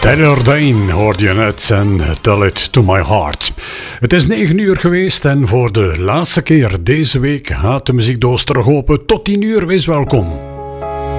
Tyler Dane hoorde je net en Tell It To My Heart. Het is 9 uur geweest en voor de laatste keer deze week gaat de muziekdoos terug open tot 10 uur. Wees welkom.